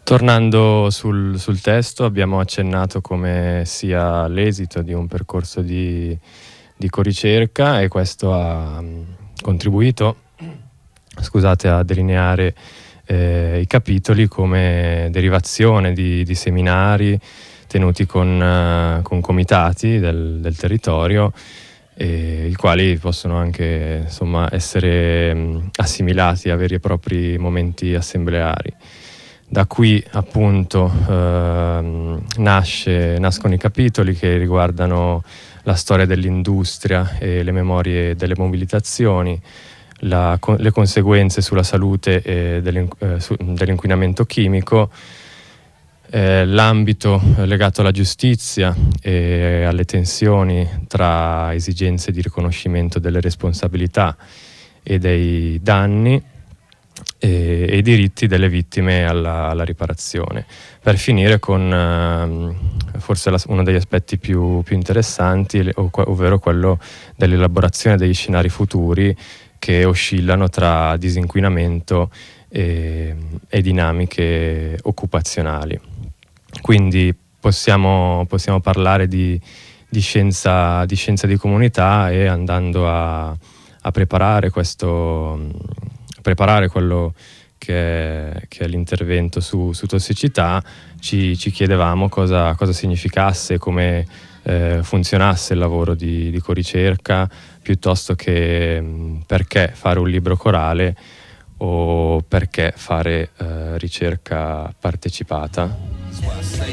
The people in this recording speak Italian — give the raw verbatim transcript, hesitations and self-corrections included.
Tornando sul, sul testo, abbiamo accennato come sia l'esito di un percorso di, di coricerca, e questo ha contribuito, scusate, a delineare eh, i capitoli come derivazione di, di seminari tenuti con, uh, con comitati del, del territorio, e i quali possono anche, insomma, essere mh, assimilati a veri e propri momenti assembleari. Da qui appunto eh, nasce, nascono i capitoli che riguardano la storia dell'industria e le memorie delle mobilitazioni, la, le conseguenze sulla salute e dell'in, eh, su, dell'inquinamento chimico, eh, l'ambito legato alla giustizia e alle tensioni tra esigenze di riconoscimento delle responsabilità e dei danni, e, e i diritti delle vittime alla, alla riparazione, per finire con eh, forse la, uno degli aspetti più, più interessanti, ov- ovvero quello dell'elaborazione degli scenari futuri che oscillano tra disinquinamento e, e dinamiche occupazionali. Quindi possiamo, possiamo parlare di, di, scienza, di scienza di comunità, e andando a, a preparare questo preparare quello che è, che è l'intervento su, su tossicità, ci, ci chiedevamo cosa, cosa significasse, come eh, funzionasse il lavoro di, di coricerca, piuttosto che mh, perché fare un libro corale o perché fare eh, ricerca partecipata.